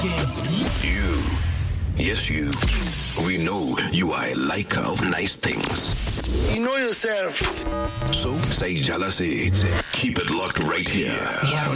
You, yes you, we know you are a liker of nice things. You know yourself. So, say Jala said, keep it locked right here.